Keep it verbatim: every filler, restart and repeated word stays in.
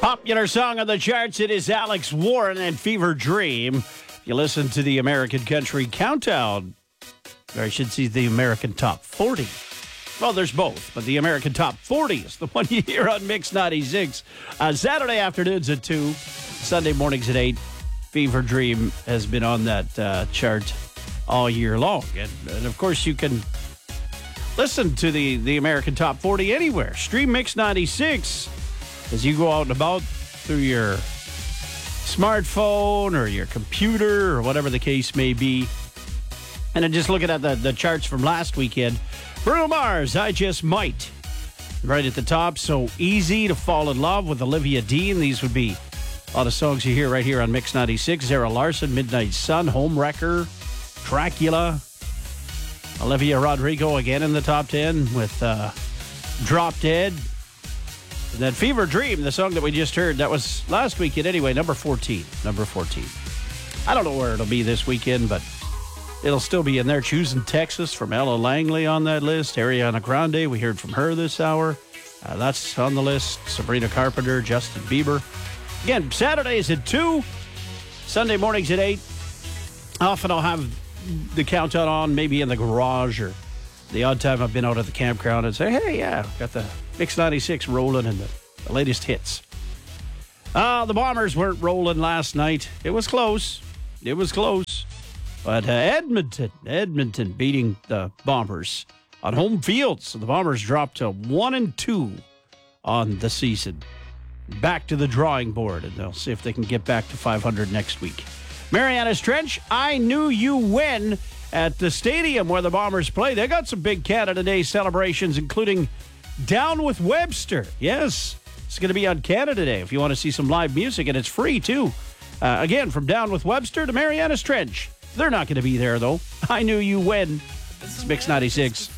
Popular song on the charts, it is Alex Warren and Fever Dream. If you listen to the American Country Countdown, or I should say the American Top forty. Well, there's both, but the American Top forty is the one you hear on Mix ninety-six. Uh, Saturday afternoons at two, Sunday mornings at eight. Fever Dream has been on that uh, chart all year long. And, and, of course, you can listen to the, the American Top forty anywhere. Stream Mix ninety-six as you go out and about through your smartphone or your computer or whatever the case may be. And then just looking at the, the charts from last weekend, Bruno Mars, I Just Might, right at the top. So Easy to Fall in Love with Olivia Dean. These would be a lot of songs you hear right here on Mix ninety-six. Zara Larson, Midnight Sun, Homewrecker, Dracula. Olivia Rodrigo again in the top ten with uh, Drop Dead. And then Fever Dream, the song that we just heard, that was last weekend anyway, number fourteen. Number fourteen. I don't know where it'll be this weekend, but it'll still be in there. Choosing Texas from Ella Langley on that list. Ariana Grande, we heard from her this hour. Uh, that's on the list. Sabrina Carpenter, Justin Bieber. Again, Saturdays at two, Sunday mornings at eight. Often I'll have the countdown on, maybe in the garage or the odd time I've been out at the campground and say, hey, yeah, got the Mix ninety-six rolling and the, the latest hits. Uh, the Bombers weren't rolling last night. It was close. It was close. But uh, Edmonton, Edmonton beating the Bombers on home field. So the Bombers dropped to one and two on the season. Back to the drawing board, and they'll see if they can get back to five hundred next week. Marianas Trench, I Knew You When at the stadium where the Bombers play. They got some big Canada Day celebrations, including Down with Webster. Yes, it's going to be on Canada Day if you want to see some live music, and it's free, too. Uh, again, from Down with Webster to Marianas Trench. They're not going to be there, though. I Knew You When. It's Mix ninety-six.